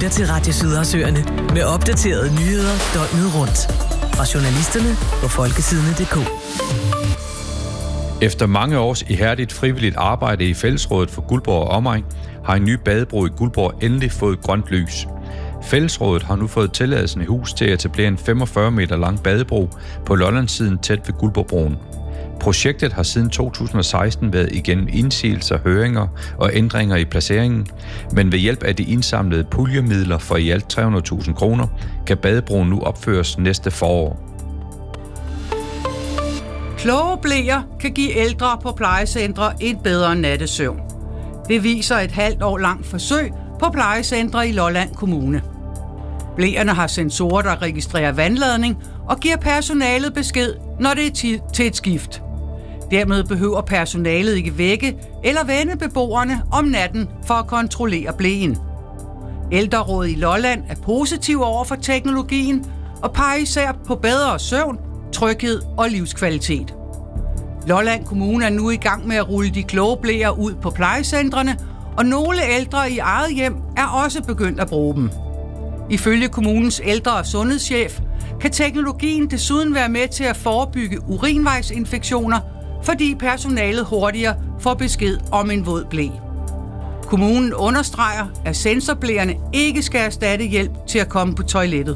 lytter til Radio Sydersøerne med opdaterede nyheder døgnet rundt. Fra journalisterne på folkesidene.dk. Efter mange års ihærdigt frivilligt arbejde i Fællesrådet for Guldborg og omegn, har en ny badebro i Guldborg endelig fået grønt lys. Fællesrådet har nu fået tilladelsen i hus til at etablere en 45 meter lang badebro på Lollandssiden tæt ved Guldborgbroen. Projektet har siden 2016 været igennem indsigelser, høringer og ændringer i placeringen, men ved hjælp af de indsamlede puljemidler for i alt 300.000 kroner, kan badebroen nu opføres næste forår. Kloge bleer kan give ældre på plejecentre en bedre nattesøvn. Det viser et halvt år langt forsøg på plejecentre i Lolland Kommune. Bleerne har sensorer, der registrerer vandladning og giver personalet besked, når det er tid til et skift. Dermed behøver personalet ikke vække eller vende beboerne om natten for at kontrollere bleen. Ældrerådet i Lolland er positiv over for teknologien og peger især på bedre søvn, tryghed og livskvalitet. Lolland Kommune er nu i gang med at rulle de kloge bleer ud på plejecentrene, og nogle ældre i eget hjem er også begyndt at bruge dem. Ifølge kommunens ældre- og sundhedschef kan teknologien desuden være med til at forebygge urinvejsinfektioner, fordi personalet hurtigere får besked om en våd ble. Kommunen understreger, at sensorbleerne ikke skal erstatte hjælp til at komme på toilettet.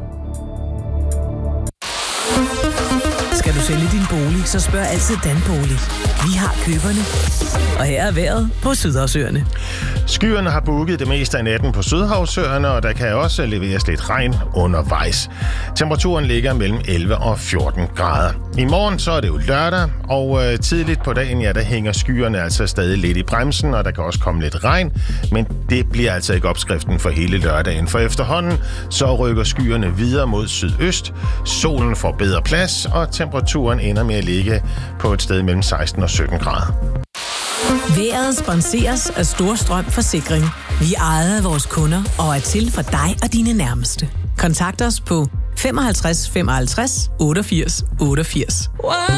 Skal du sælge din bolig, så spørg altid Danbolig. Vi har køberne. Og her er vejret på Sydersøerne. Skyerne har booket det meste af natten på Sydhavsøerne, og der kan også leveres lidt regn undervejs. Temperaturen ligger mellem 11 og 14 grader. I morgen så er det jo lørdag, og tidligt på dagen, ja, der hænger skyerne altså stadig lidt i bremsen, og der kan også komme lidt regn, men det bliver altså ikke opskriften for hele lørdagen, for efterhånden så rykker skyerne videre mod sydøst, solen får bedre plads, og temperaturen ender med at ligge på et sted mellem 16 og 17 grader. Vejret sponseres af Storstrøm Forsikring. Vi ejer af vores kunder og er til for dig og dine nærmeste. Kontakt os på 55 55 88 88.